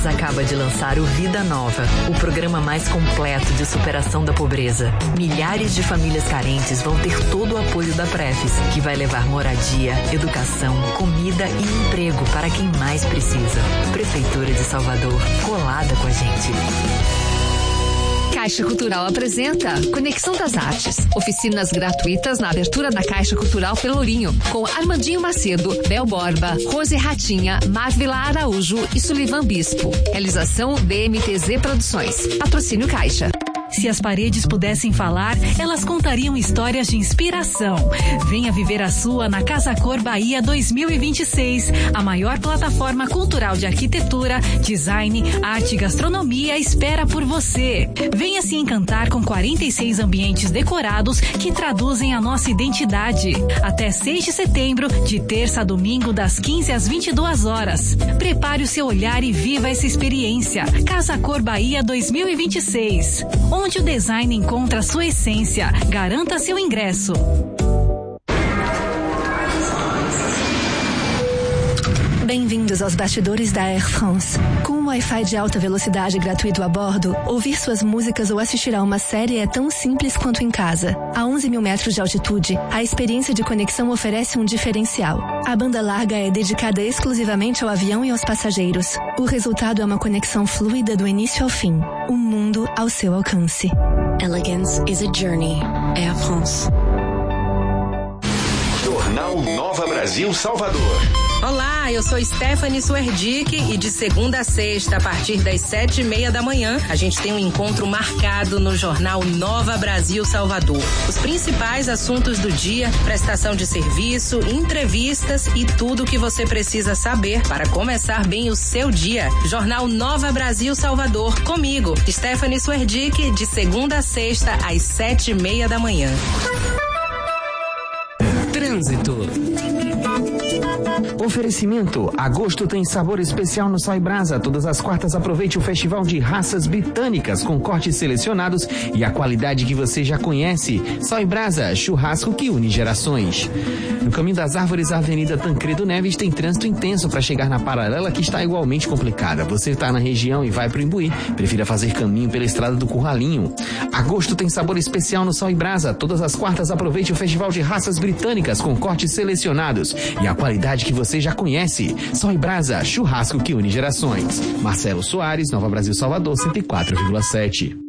Prefis acaba de lançar o Vida Nova, o programa mais completo de superação da pobreza. Milhares de famílias carentes vão ter todo o apoio da Prefis, que vai levar moradia, educação, comida e emprego para quem mais precisa. Prefeitura de Salvador, colada com a gente. Caixa Cultural apresenta Conexão das Artes. Oficinas gratuitas na abertura da Caixa Cultural Pelourinho, com Armandinho Macedo, Bel Borba, Rose Ratinha, Marvila Araújo e Sullivan Bispo. Realização DMTZ Produções. Patrocínio Caixa. Se as paredes pudessem falar, elas contariam histórias de inspiração. Venha viver a sua na Casa Cor Bahia 2026, a maior plataforma cultural de arquitetura, design, arte e gastronomia espera por você. Venha se encantar com 46 ambientes decorados que traduzem a nossa identidade. Até 6 de setembro, de terça a domingo, das 15 às 22 horas. Prepare o seu olhar e viva essa experiência. Casa Cor Bahia 2026. Onde o design encontra sua essência. Garanta seu ingresso. Bem-vindos aos bastidores da Air France. Com um Wi-Fi de alta velocidade gratuito a bordo, ouvir suas músicas ou assistir a uma série é tão simples quanto em casa. A 11 mil metros de altitude, a experiência de conexão oferece um diferencial. A banda larga é dedicada exclusivamente ao avião e aos passageiros. O resultado é uma conexão fluida do início ao fim. Um mundo ao seu alcance. Elegance is a journey. Air France. Jornal Nova Brasil Salvador. Olá, eu sou Stephanie Suerdick e de segunda a sexta, a partir das 7:30 da manhã, a gente tem um encontro marcado no Jornal Nova Brasil Salvador. Os principais assuntos do dia, prestação de serviço, entrevistas e tudo o que você precisa saber para começar bem o seu dia. Jornal Nova Brasil Salvador, comigo, Stephanie Suerdick, de segunda a sexta, às 7:30 da manhã. Trânsito. Oferecimento: agosto tem sabor especial no Sal e Brasa. Todas as quartas aproveite o festival de raças britânicas com cortes selecionados e a qualidade que você já conhece. Sal e Brasa, churrasco que une gerações. No Caminho das Árvores, a Avenida Tancredo Neves tem trânsito intenso para chegar na paralela, que está igualmente complicada. Você está na região e vai para o Imbuí, prefira fazer caminho pela Estrada do Curralinho. Agosto tem sabor especial no Sal e Brasa. Todas as quartas aproveite o festival de raças britânicas com cortes selecionados e a qualidade que você já conhece. Sal e Brasa, churrasco que une gerações. Marcelo Soares, Nova Brasil Salvador, 104,7.